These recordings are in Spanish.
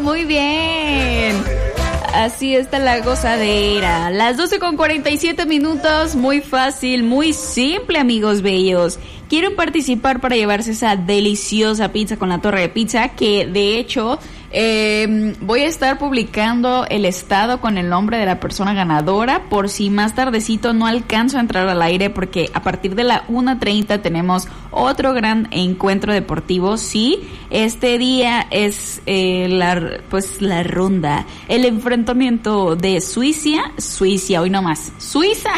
muy bien. Así está la gozadera. Las 12:47, muy fácil, muy simple, amigos bellos. Quieren participar para llevarse esa deliciosa pizza con la torre de pizza, que de hecho voy a estar publicando el estado con el nombre de la persona ganadora, por si más tardecito no alcanzo a entrar al aire, porque a partir de la 1:30 tenemos otro gran encuentro deportivo. Sí, este día es la ronda, el enfrentamiento de Suiza, hoy nomás, Suiza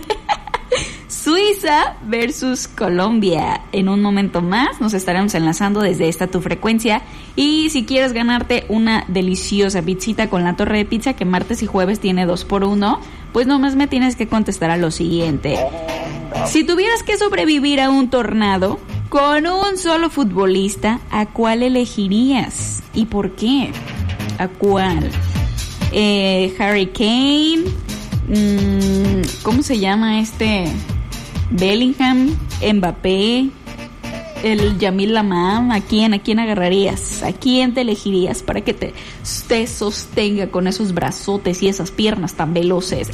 versus Colombia. En un momento más nos estaremos enlazando desde esta tu frecuencia, y si quieres ganarte una deliciosa pizzita con la torre de pizza, que martes y jueves tiene 2x1, pues nomás me tienes que contestar a lo siguiente. Si tuvieras que sobrevivir a un tornado con un solo futbolista, ¿a cuál elegirías? ¿Y por qué? ¿A cuál? Harry Kane, ¿cómo se llama este? Bellingham, Mbappé, el Yamil Lamam. ¿A quién agarrarías? ¿A quién te elegirías para que te sostenga con esos brazotes y esas piernas tan veloces?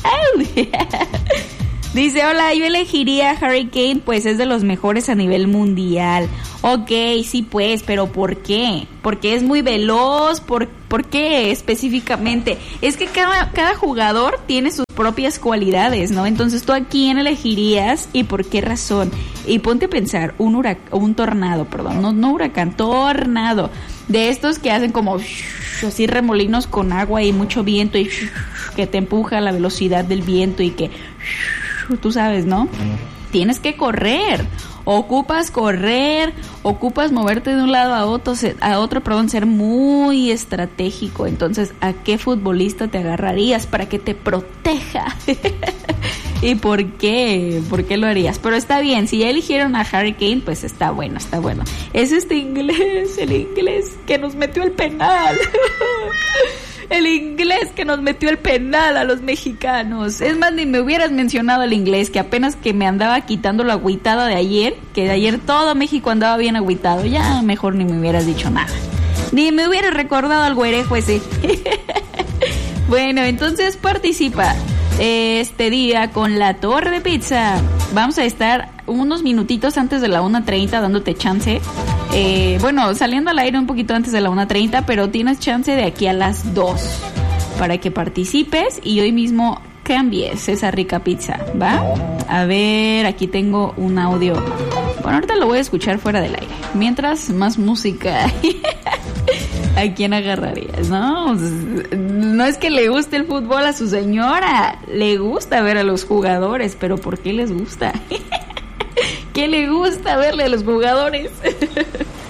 Dice, hola, yo elegiría a Harry Kane, pues es de los mejores a nivel mundial. Ok, sí pues, pero ¿por qué? Porque es muy veloz. ¿Por qué específicamente? Es que cada jugador tiene sus propias cualidades, ¿no? Entonces, ¿tú a quién elegirías y por qué razón? Y ponte a pensar, un tornado, tornado, de estos que hacen como así remolinos con agua y mucho viento, y que te empuja a la velocidad del viento, y que tú sabes, ¿no? Tienes que correr. Ocupas moverte de un lado a otro, ser muy estratégico. Entonces, ¿a qué futbolista te agarrarías para que te proteja? ¿Y por qué? ¿Por qué lo harías? Pero está bien, si ya eligieron a Harry Kane, pues está bueno. Es el inglés que nos metió el penal. El inglés que nos metió el penal a los mexicanos. Es más, ni me hubieras mencionado el inglés, que apenas que me andaba quitando la agüitada de ayer, que de ayer todo México andaba bien agüitado. Ya mejor ni me hubieras dicho nada. Ni me hubieras recordado al güerejo ese. Bueno, entonces participa este día con la torre de pizza. Vamos a estar unos minutitos antes de la 1:30 dándote chance. Saliendo al aire un poquito antes de la 1:30, pero tienes chance de aquí a las 2 para que participes y hoy mismo cambies esa rica pizza, ¿va? A ver, aquí tengo un audio. Bueno, ahorita lo voy a escuchar fuera del aire. Mientras, más música. ¿A quién agarrarías? No es que le guste el fútbol a su señora. Le gusta ver a los jugadores, pero ¿por qué les gusta? ¿Qué le gusta verle a los jugadores?